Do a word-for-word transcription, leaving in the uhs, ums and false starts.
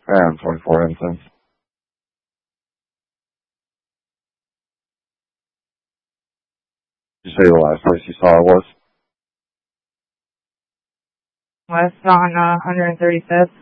And twenty-four instance. Did you say the last place you saw it was? West on uh, one hundred thirty-fifth.